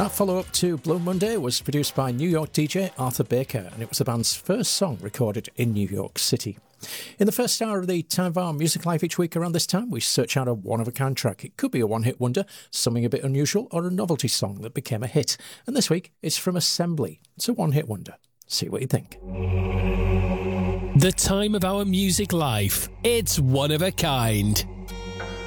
That follow-up to Blue Monday was produced by New York DJ Arthur Baker, and it was the band's first song recorded in New York City. In the first hour of the Time of Our Music Life each week around this time, we search out a one-of-a-kind track. It could be a one-hit wonder, something a bit unusual, or a novelty song that became a hit. And this week, it's from Assembly. It's a one-hit wonder. See what you think. The Time of Our Music Life. It's one of a kind.